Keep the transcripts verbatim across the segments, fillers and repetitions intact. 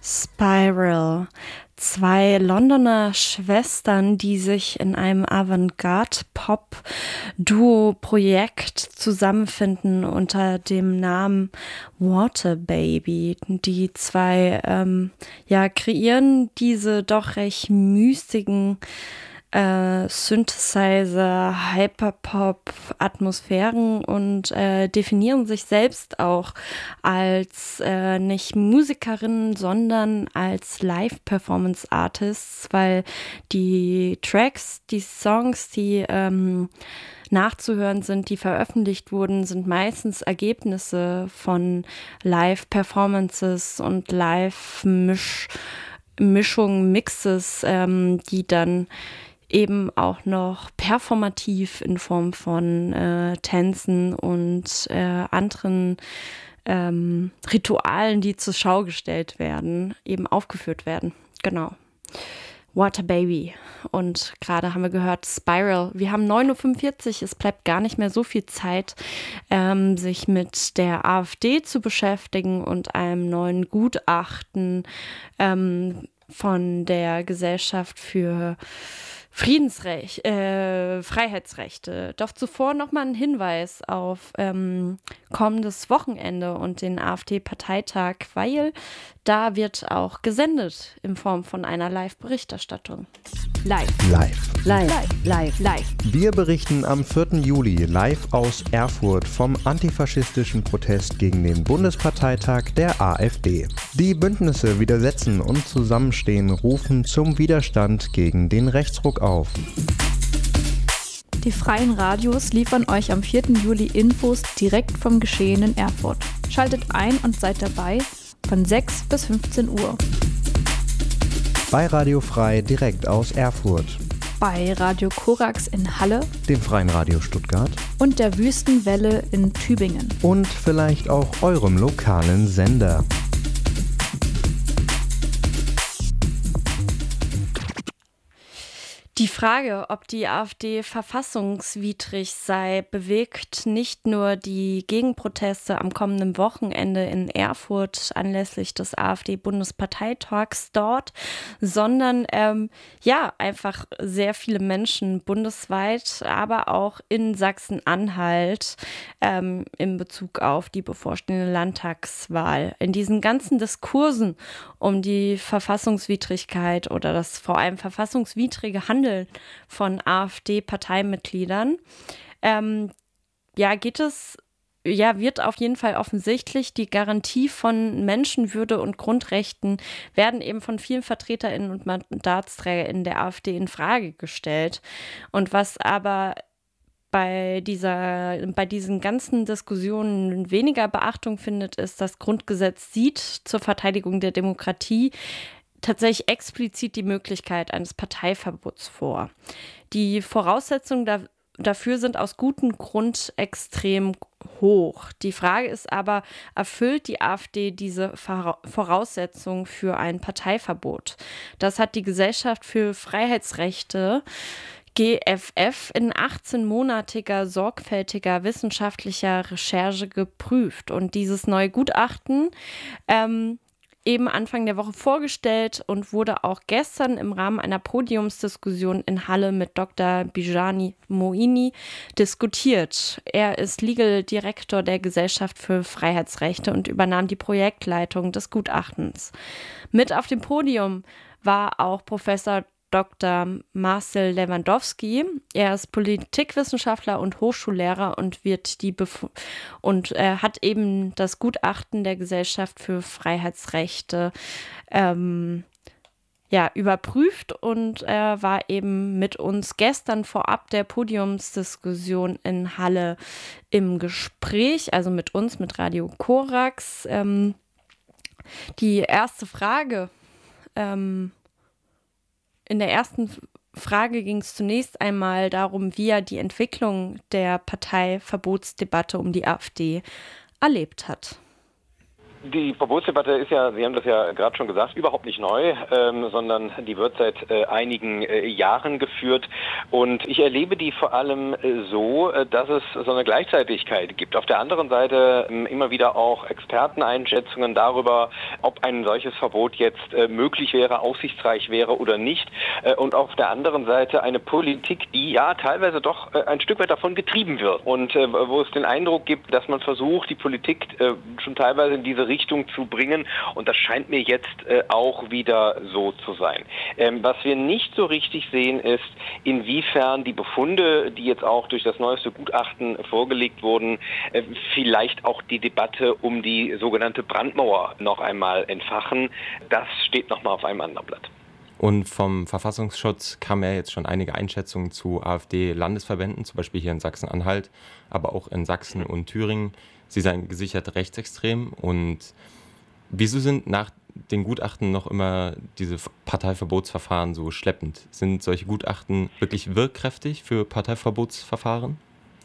Spiral. Zwei Londoner Schwestern, die sich in einem Avantgarde-Pop-Duo-Projekt zusammenfinden unter dem Namen Water Baby. Die zwei ähm, ja, kreieren diese doch recht mystigen Äh, Synthesizer, Hyperpop-Atmosphären und äh, definieren sich selbst auch als äh, nicht Musikerinnen, sondern als Live-Performance-Artists, weil die Tracks, die Songs, die ähm, nachzuhören sind, die veröffentlicht wurden, sind meistens Ergebnisse von Live-Performances und Live-Mischungen, Mixes, ähm, die dann eben auch noch performativ in Form von äh, Tänzen und äh, anderen ähm, Ritualen, die zur Schau gestellt werden, eben aufgeführt werden. Genau. Water Baby. Und gerade haben wir gehört Spiral. Wir haben neun Uhr fünfundvierzig. Es bleibt gar nicht mehr so viel Zeit, ähm, sich mit der AfD zu beschäftigen und einem neuen Gutachten ähm, von der Gesellschaft für Friedensrecht, äh, Freiheitsrechte. Doch zuvor nochmal ein Hinweis auf ähm, kommendes Wochenende und den AfD-Parteitag, weil da wird auch gesendet in Form von einer Live-Berichterstattung. Live. Live. Live. Live. Live. Wir berichten am vierten Juli live aus Erfurt vom antifaschistischen Protest gegen den Bundesparteitag der AfD. Die Bündnisse Widersetzen und Zusammenstehen rufen zum Widerstand gegen den Rechtsruck auf. Die freien Radios liefern euch am vierten Juli Infos direkt vom Geschehen in Erfurt. Schaltet ein und seid dabei von sechs bis fünfzehn Uhr. Bei Radio Frei direkt aus Erfurt. Bei Radio Korax in Halle, Dem Freien Radio Stuttgart und der Wüstenwelle in Tübingen. und vielleicht auch eurem lokalen Sender. Die Frage, ob die AfD verfassungswidrig sei, bewegt nicht nur die Gegenproteste am kommenden Wochenende in Erfurt anlässlich des AfD-Bundesparteitags dort, sondern ähm, ja, einfach sehr viele Menschen bundesweit, aber auch in Sachsen-Anhalt ähm, in Bezug auf die bevorstehende Landtagswahl. In diesen ganzen Diskursen um die Verfassungswidrigkeit oder das vor allem verfassungswidrige Handeln von AfD-Parteimitgliedern, ähm, ja, geht es, ja, wird auf jeden Fall offensichtlich, die Garantie von Menschenwürde und Grundrechten werden eben von vielen VertreterInnen und MandatsträgerInnen der AfD in Frage gestellt. Und was aber bei dieser, bei diesen ganzen Diskussionen weniger Beachtung findet, ist, das Grundgesetz sieht zur Verteidigung der Demokratie tatsächlich explizit die Möglichkeit eines Parteiverbots vor. Die Voraussetzungen da, dafür sind aus gutem Grund extrem hoch. Die Frage ist aber, erfüllt die AfD diese Voraussetzungen für ein Parteiverbot? Das hat die Gesellschaft für Freiheitsrechte G F F in achtzehnmonatiger sorgfältiger wissenschaftlicher Recherche geprüft. Und dieses neue Gutachten ähm, eben Anfang der Woche vorgestellt und wurde auch gestern im Rahmen einer Podiumsdiskussion in Halle mit Doktor Bijani Moini diskutiert. Er ist Legal Director der Gesellschaft für Freiheitsrechte und übernahm die Projektleitung des Gutachtens. Mit auf dem Podium war auch Professor Doktor Marcel Lewandowski. Er ist Politikwissenschaftler und Hochschullehrer und wird die Bef- und äh, hat eben das Gutachten der Gesellschaft für Freiheitsrechte ähm, ja, überprüft und er war eben mit uns gestern vorab der Podiumsdiskussion in Halle im Gespräch, also mit uns, mit Radio Korax. Ähm, die erste Frage, ähm, In der ersten Frage ging es zunächst einmal darum, wie er die Entwicklung der Parteiverbotsdebatte um die AfD erlebt hat. Die Verbotsdebatte ist ja, Sie haben das ja gerade schon gesagt, überhaupt nicht neu, ähm, sondern die wird seit äh, einigen äh, Jahren geführt. Und ich erlebe die vor allem äh, so, äh, dass es so eine Gleichzeitigkeit gibt. Auf der anderen Seite äh, immer wieder auch Experteneinschätzungen darüber, ob ein solches Verbot jetzt äh, möglich wäre, aussichtsreich wäre oder nicht. Äh, und auf der anderen Seite eine Politik, die ja teilweise doch äh, ein Stück weit davon getrieben wird. Und äh, wo es den Eindruck gibt, dass man versucht, die Politik äh, schon teilweise in diese Richtung zu bringen, und das scheint mir jetzt äh, auch wieder so zu sein. Ähm, was wir nicht so richtig sehen, ist, inwiefern die Befunde, die jetzt auch durch das neueste Gutachten vorgelegt wurden, äh, vielleicht auch die Debatte um die sogenannte Brandmauer noch einmal entfachen. Das steht noch mal auf einem anderen Blatt. Und vom Verfassungsschutz kamen ja jetzt schon einige Einschätzungen zu AfD-Landesverbänden, zum Beispiel hier in Sachsen-Anhalt, aber auch in Sachsen und Thüringen. Sie seien gesichert rechtsextrem. Und wieso sind nach den Gutachten noch immer diese Parteiverbotsverfahren so schleppend? Sind solche Gutachten wirklich wirkkräftig für Parteiverbotsverfahren?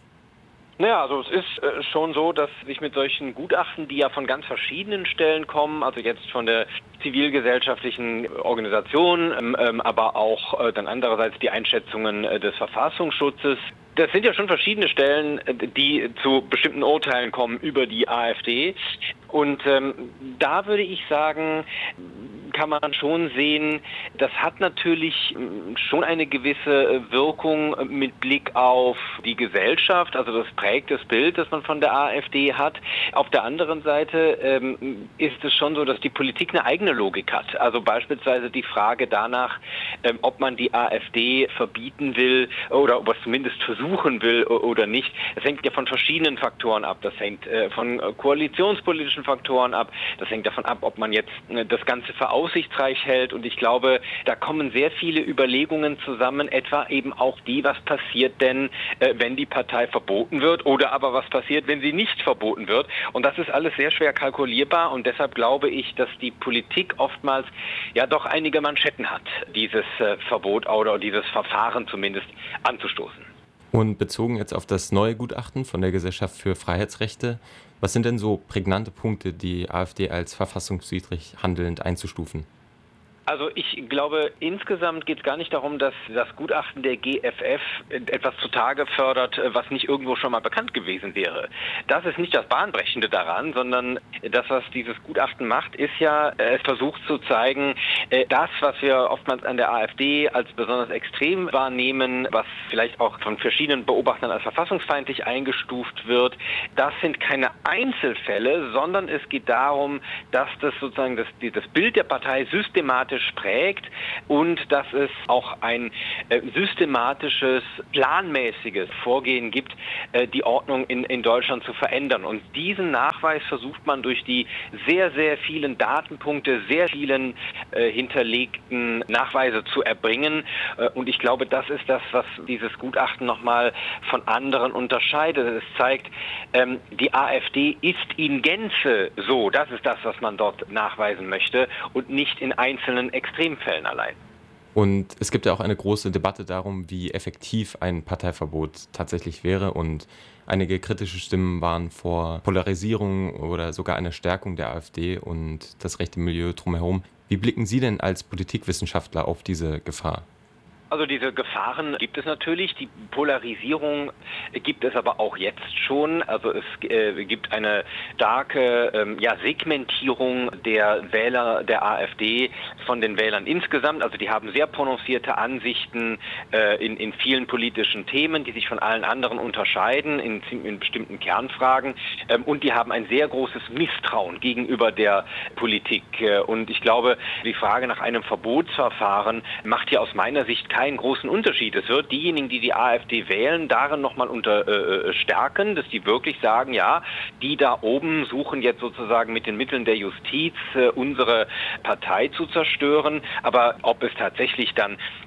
Naja, also es ist äh, schon so, dass sich mit solchen Gutachten, die ja von ganz verschiedenen Stellen kommen, also jetzt von der zivilgesellschaftlichen Organisation, ähm, ähm, aber auch äh, dann andererseits die Einschätzungen äh, des Verfassungsschutzes. Das sind ja schon verschiedene Stellen, die zu bestimmten Urteilen kommen über die AfD. Und ähm, da würde ich sagen, kann man schon sehen, das hat natürlich schon eine gewisse Wirkung mit Blick auf die Gesellschaft. Also das prägt das Bild, das man von der AfD hat. Auf der anderen Seite ähm, ist es schon so, dass die Politik eine eigene Logik hat. Also beispielsweise die Frage danach, ähm, ob man die AfD verbieten will oder ob es zumindest versuchen will oder nicht. Das hängt ja von verschiedenen Faktoren ab. Das hängt äh, von koalitionspolitischen Faktoren ab. Das hängt davon ab, ob man jetzt äh, das Ganze für aussichtsreich hält. Und ich glaube, da kommen sehr viele Überlegungen zusammen, etwa eben auch die, was passiert denn, äh, wenn die Partei verboten wird, oder aber was passiert, wenn sie nicht verboten wird. Und das ist alles sehr schwer kalkulierbar, und deshalb glaube ich, dass die Politik oftmals ja doch einige Manschetten hat, dieses äh, Verbot oder dieses Verfahren zumindest anzustoßen. Und bezogen jetzt auf das neue Gutachten von der Gesellschaft für Freiheitsrechte, was sind denn so prägnante Punkte, die AfD als verfassungswidrig handelnd einzustufen? Also ich glaube, insgesamt geht es gar nicht darum, dass das Gutachten der G F F etwas zutage fördert, was nicht irgendwo schon mal bekannt gewesen wäre. Das ist nicht das Bahnbrechende daran, sondern das, was dieses Gutachten macht, ist ja, es versucht zu zeigen, das, was wir oftmals an der AfD als besonders extrem wahrnehmen, was vielleicht auch von verschiedenen Beobachtern als verfassungsfeindlich eingestuft wird, das sind keine Einzelfälle, sondern es geht darum, dass das sozusagen das, das Bild der Partei systematisch prägt und dass es auch ein äh, systematisches, planmäßiges Vorgehen gibt, äh, die Ordnung in, in Deutschland zu verändern. Und diesen Nachweis versucht man durch die sehr, sehr vielen Datenpunkte, sehr vielen äh, hinterlegten Nachweise zu erbringen. Äh, und ich glaube, das ist das, was dieses Gutachten nochmal von anderen unterscheidet. Es zeigt, ähm, die AfD ist in Gänze so. Das ist das, was man dort nachweisen möchte, und nicht in einzelnen Extremfällen allein. Und es gibt ja auch eine große Debatte darum, wie effektiv ein Parteiverbot tatsächlich wäre. Und einige kritische Stimmen waren vor Polarisierung oder sogar einer Stärkung der AfD und das rechte Milieu drumherum. Wie blicken Sie denn als Politikwissenschaftler auf diese Gefahr? Also diese Gefahren gibt es natürlich, die Polarisierung gibt es aber auch jetzt schon. Also es äh, gibt eine starke ähm, ja, Segmentierung der Wähler der AfD von den Wählern insgesamt. Also die haben sehr prononcierte Ansichten äh, in, in vielen politischen Themen, die sich von allen anderen unterscheiden in, in bestimmten Kernfragen. Ähm, und die haben ein sehr großes Misstrauen gegenüber der Politik. Und ich glaube, die Frage nach einem Verbotsverfahren macht hier aus meiner Sicht keinen keinen großen Unterschied. Es wird diejenigen, die die AfD wählen, darin nochmal unter äh, stärken, dass die wirklich sagen, ja, die da oben suchen jetzt sozusagen mit den Mitteln der Justiz äh, unsere Partei zu zerstören. Aber ob es tatsächlich dann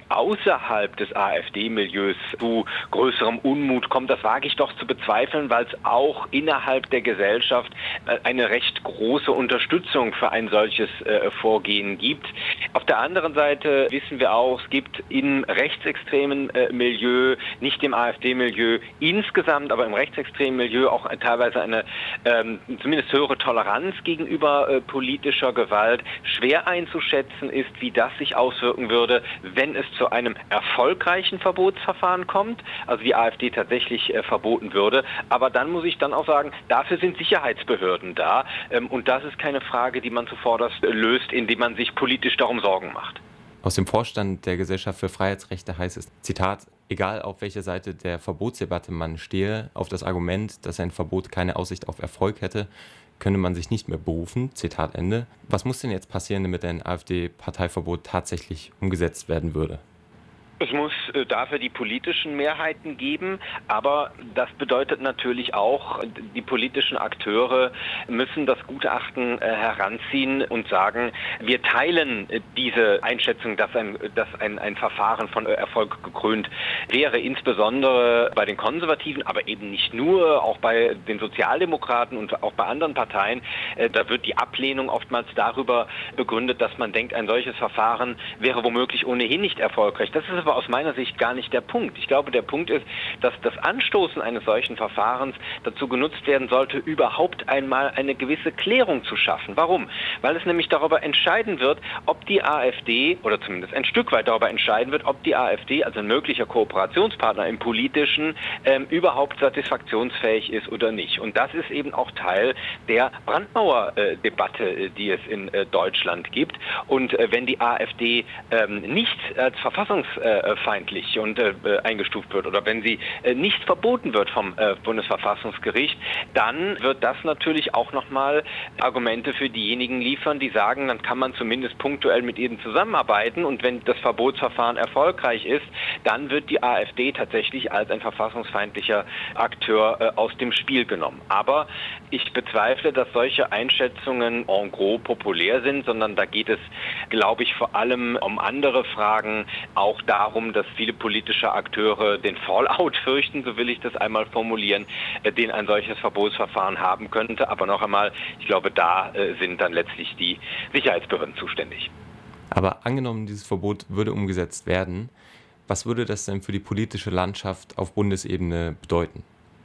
außerhalb des AfD-Milieus zu größerem Unmut kommt, das wage ich doch zu bezweifeln, weil es auch innerhalb der Gesellschaft eine recht große Unterstützung für ein solches äh, Vorgehen gibt. Auf der anderen Seite wissen wir auch, es gibt im rechtsextremen äh, Milieu, nicht im AfD-Milieu insgesamt, aber im rechtsextremen Milieu auch teilweise eine ähm, zumindest höhere Toleranz gegenüber äh, politischer Gewalt. Schwer einzuschätzen ist, wie das sich auswirken würde, wenn es zu einem erfolgreichen Verbotsverfahren kommt, also die AfD tatsächlich äh, verboten würde. Aber dann muss ich dann auch sagen, dafür sind Sicherheitsbehörden da. Ähm, und das ist keine Frage, die man zuvorderst äh, löst, indem man sich politisch darum Sorgen macht. Aus dem Vorstand der Gesellschaft für Freiheitsrechte heißt es, Zitat, egal auf welcher Seite der Verbotsdebatte man stehe, auf das Argument, dass ein Verbot keine Aussicht auf Erfolg hätte, könne man sich nicht mehr berufen, Zitat Ende. Was muss denn jetzt passieren, damit ein AfD-Parteiverbot tatsächlich umgesetzt werden würde? Es muss äh, dafür die politischen Mehrheiten geben, aber das bedeutet natürlich auch, die politischen Akteure müssen das Gutachten äh, heranziehen und sagen, wir teilen äh, diese Einschätzung, dass ein, dass ein, ein Verfahren von äh, Erfolg gekrönt wäre, insbesondere bei den Konservativen, aber eben nicht nur, auch bei den Sozialdemokraten und auch bei anderen Parteien. Äh, da wird die Ablehnung oftmals darüber begründet, dass man denkt, ein solches Verfahren wäre womöglich ohnehin nicht erfolgreich. Das ist aber aus meiner Sicht gar nicht der Punkt. Ich glaube, der Punkt ist, dass das Anstoßen eines solchen Verfahrens dazu genutzt werden sollte, überhaupt einmal eine gewisse Klärung zu schaffen. Warum? Weil es nämlich darüber entscheiden wird, ob die AfD, oder zumindest ein Stück weit darüber entscheiden wird, ob die AfD, also ein möglicher Kooperationspartner im Politischen, ähm, überhaupt satisfaktionsfähig ist oder nicht. Und das ist eben auch Teil der Brandmauer-Debatte, äh, die es in äh, Deutschland gibt. Und äh, wenn die AfD ähm, nicht als verfassungsfeindlich und äh, eingestuft wird oder wenn sie äh, nicht verboten wird vom äh, Bundesverfassungsgericht, dann wird das natürlich auch nochmal Argumente für diejenigen liefern, die sagen, dann kann man zumindest punktuell mit ihnen zusammenarbeiten und wenn das Verbotsverfahren erfolgreich ist, dann wird die AfD tatsächlich als ein verfassungsfeindlicher Akteur äh, aus dem Spiel genommen. Aber ich bezweifle, dass solche Einschätzungen en gros populär sind, sondern da geht es, glaube ich, vor allem um andere Fragen, auch darum, dass viele politische Akteure den Fallout fürchten, so will ich das einmal formulieren, äh, den ein solches Verbotsverfahren haben könnte. Aber noch einmal, ich glaube, da äh, sind dann letztlich die Sicherheitsbehörden zuständig. Aber angenommen, dieses Verbot würde umgesetzt werden, was würde das denn für die politische Landschaft auf Bundesebene bedeuten?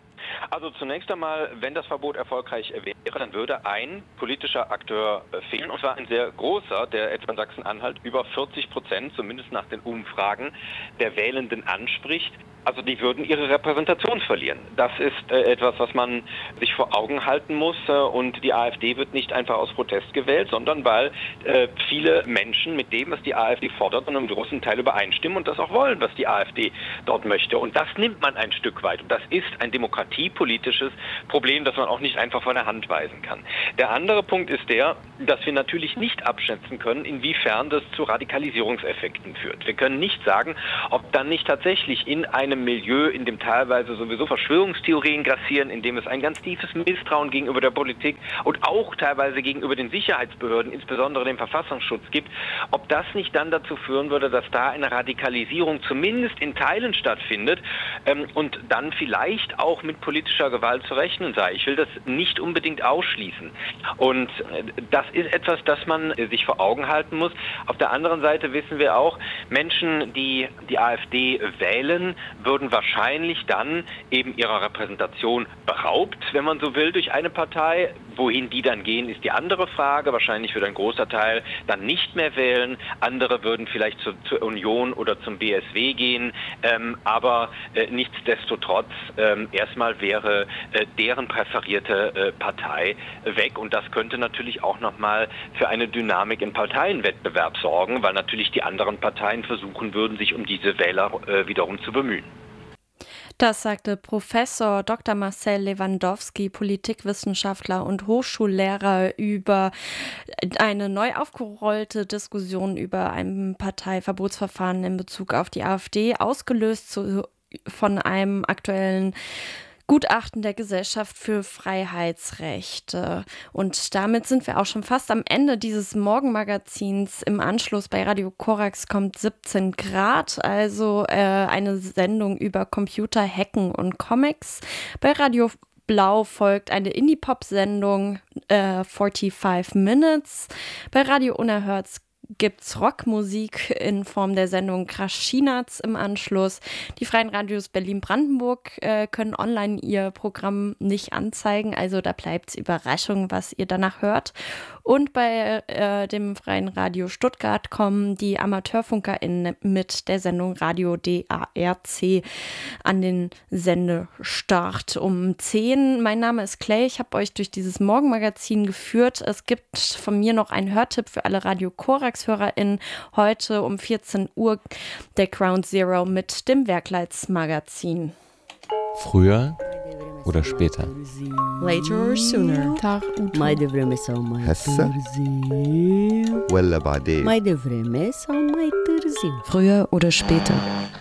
Also zunächst einmal, wenn das Verbot erfolgreich wäre, dann würde ein politischer Akteur fehlen, und zwar ein sehr großer, der etwa in Sachsen-Anhalt über vierzig Prozent, zumindest nach den Umfragen, der Wählenden anspricht. Also die würden ihre Repräsentation verlieren. Das ist äh, etwas, was man sich vor Augen halten muss. Äh, und die AfD wird nicht einfach aus Protest gewählt, sondern weil äh, viele Menschen mit dem, was die AfD fordert, und im großen Teil übereinstimmen und das auch wollen, was die AfD dort möchte. Und das nimmt man ein Stück weit. Und das ist ein demokratiepolitisches Problem, das man auch nicht einfach von der Hand weisen kann. Der andere Punkt ist der, dass wir natürlich nicht abschätzen können, inwiefern das zu Radikalisierungseffekten führt. Wir können nicht sagen, ob dann nicht tatsächlich in einem Milieu, in dem teilweise sowieso Verschwörungstheorien grassieren, in dem es ein ganz tiefes Misstrauen gegenüber der Politik und auch teilweise gegenüber den Sicherheitsbehörden, insbesondere dem Verfassungsschutz gibt, ob das nicht dann dazu führen würde, dass da eine Radikalisierung zumindest in Teilen stattfindet ähm, und dann vielleicht auch mit politischer Gewalt zu rechnen sei. Ich will das nicht unbedingt ausschließen. Und äh, das ist etwas, das man äh, sich vor Augen halten muss. Auf der anderen Seite wissen wir auch, Menschen, die die AfD wählen, würden wahrscheinlich dann eben ihrer Repräsentation beraubt, wenn man so will, durch eine Partei. Wohin die dann gehen, ist die andere Frage. Wahrscheinlich würde ein großer Teil dann nicht mehr wählen. Andere würden vielleicht zu, zur Union oder zum B S W gehen. Ähm, aber äh, nichtsdestotrotz, ähm, erstmal wäre äh, deren präferierte äh, Partei weg. Und das könnte natürlich auch nochmal für eine Dynamik im Parteienwettbewerb sorgen, weil natürlich die anderen Parteien versuchen würden, sich um diese Wähler äh, wiederum zu bemühen. Das sagte Professor Doktor Marcel Lewandowski, Politikwissenschaftler und Hochschullehrer, über eine neu aufgerollte Diskussion über ein Parteiverbotsverfahren in Bezug auf die AfD, ausgelöst zu, von einem aktuellen Gutachten der Gesellschaft für Freiheitsrechte. Und damit sind wir auch schon fast am Ende dieses Morgenmagazins. Im Anschluss bei Radio Korax kommt siebzehn Grad, also äh, eine Sendung über Computer, Hacken und Comics. Bei Radio Blau folgt eine Indie-Pop-Sendung, äh, forty-five Minutes. Bei Radio Unerhört gibt's Rockmusik in Form der Sendung Kraschinatz im Anschluss. Die Freien Radios Berlin-Brandenburg äh, können online ihr Programm nicht anzeigen, also da bleibt's Überraschung, was ihr danach hört. Und bei äh, dem Freien Radio Stuttgart kommen die AmateurfunkerInnen mit der Sendung Radio D A R C an den Sendestart um zehn. Mein Name ist Clay, ich habe euch durch dieses Morgenmagazin geführt. Es gibt von mir noch einen Hörtipp für alle Radio Korax-HörerInnen. Heute um vierzehn Uhr der Ground Zero mit dem Werkleitsmagazin. Früher oder später? Later or sooner. ما يدفري مسا ما هسه يترزي ولا بعدين ما يدفري مسا ما يترزي Früher oder später.